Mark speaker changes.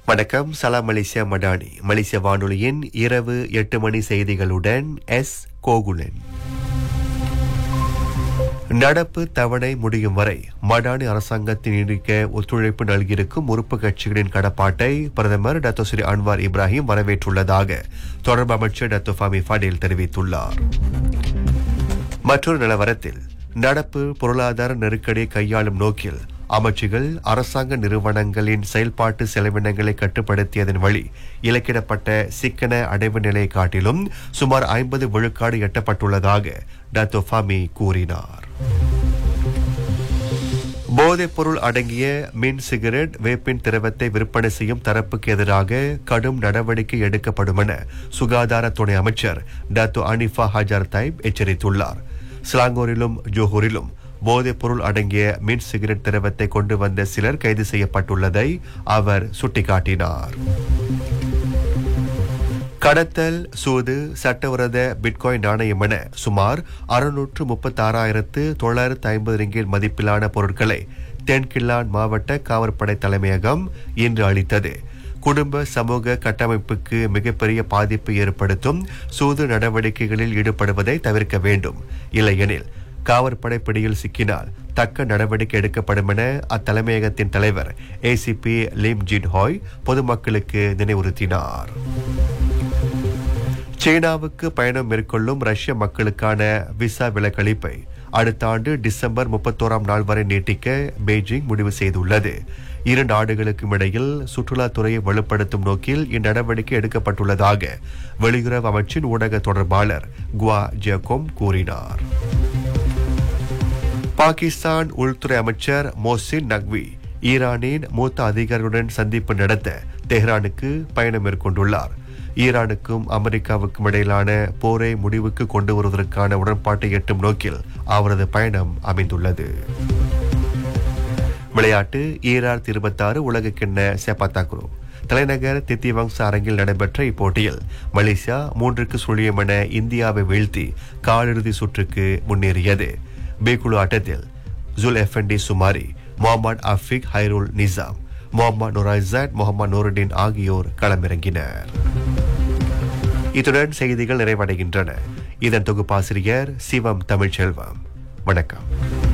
Speaker 1: வணக்கம். சலாம் மலேசியா மடானி. மலேசிய வானொலியின் இரவு 8 மணி செய்திகளுடன் எஸ் கோகுலன். நடப்பு தவணை முடியும் வரை மடானி அரசாங்கத்தின் நீடிக்க ஒத்துழைப்பு நல்கியிருக்கும் உறுப்பு கட்சிகளின் கடப்பாட்டை பிரதமர் டத்தோ ஸ்ரீ அன்வார் இப்ராஹிம் வரவேற்றுள்ளதாக தொடர்பு அமைச்சர் டத்தோ ஃபாமி ஃபடேல் தெரிவித்துள்ளார். மற்றொரு நிலவரத்தில் நடப்பு பொருளாதார நெருக்கடியை கையாளும் நோக்கில் அமைச்சுகள் அரசாங்க நிறுவனங்களின் செயல்பாட்டு செலவினங்களை கட்டுப்படுத்தியதன் வழி இலக்கிடப்பட்ட சிக்கன அடைவு நிலையை காட்டிலும் சுமார் 50 விழுக்காடு எட்டப்பட்டுள்ளதாக டத்தோ ஃபாமி கூறினார். போதைப் பொருள் அடங்கிய மின் சிகரெட் வேப்பின் திரவத்தை விற்பனை செய்யும் தரப்புக்கு எதிராக கடும் நடவடிக்கை எடுக்கப்படும் என சுகாதார துணை அமைச்சர் டத்தோ அனிஃபா ஹஜார் தைப் எச்சரித்துள்ளார். ஸ்லாங்கூரிலும் ஜோஹூரிலும் போதைப் பொருள் அடங்கிய மின் சிகரெட் திரவத்தை கொண்டு வந்த சிலர் கைது செய்யப்பட்டுள்ளதை அவர் சுட்டிக்காட்டினார். கடத்தல், சூது, சட்டவிரோத பிட்காயின் நாணயம் என சுமார் 636,950 ரிங்கிட் மதிப்பிலான பொருட்களை தென்கில்லான் மாவட்ட காவற்படை தலைமையகம் இன்று அளித்தது. குடும்ப சமூக கட்டமைப்புக்கு மிகப்பெரிய பாதிப்பு ஏற்படுத்தும் சூது நடவடிக்கைகளில் ஈடுபடுவதை தவிர்க்க வேண்டும். இல்லையெனில் காவற்படை பிடியில் சிக்கினால் தக்க நடவடிக்கை எடுக்கப்படும் என அத்தலைமையகத்தின் தலைவர் ஏசிபி லிம் ஜின் ஹாய் பொதுமக்களுக்கு நினைவுறுத்தினார். சீனாவுக்கு பயணம் மேற்கொள்ளும் ரஷ்ய மக்களுக்கான விசா விலக்களிப்பை அடுத்த ஆண்டு டிசம்பர் 31ஆம் நாள் வரை நீட்டிக்க பெய்ஜிங் முடிவு செய்துள்ளது. இரு நாடுகளுக்கும் இடையில் சுற்றுலாத்துறையை வலுப்படுத்தும் நோக்கில் இந்நடவடிக்கை எடுக்கப்பட்டுள்ளதாக வெளியுறவு அமைச்சின் ஊடக தொடர்பாளர் குவா ஜியாகோம் கூறினார். பாகிஸ்தான் உள்துறை அமைச்சர் மோசின் நக்வி ஈரானின் மூத்த அதிகாரிகளுடன் சந்திப்பு நடத்த தெஹ்ரானுக்கு பயணம் மேற்கொண்டுள்ளார். ஈரானுக்கும் அமெரிக்காவுக்கும் இடையிலான போரை முடிவுக்கு கொண்டு வருவதற்கான உடன்பாட்டை எட்டும் நோக்கில் அவரது பயணம் அமைந்துள்ளது. விளையாட்டு. 2026 உலகக்கிண்ண செபாத்தாக்ரோ தலைநகர் தித்திவங்ச அரங்கில் நடைபெற்ற இப்போட்டியில் மலேசியா 3-0 என இந்தியாவை வீழ்த்தி காலிறுதி சுற்றுக்கு முன்னேறியது. பி குழு ஆட்டத்தில் ஜுல் எஃபெண்டி சுமாரி, முகமது அஃபிக் ஹைருல் நிசாம், முகமது நுரைசாட், முகமது நூருddin ஆகியோர் களமிறங்கினர். இத்துடன் செய்திகள் நிறைவடைகின்றன. இதன் தொகுப்பாசிரியர் சிவம் தமிழ்ச்செல்வம். வணக்கம்.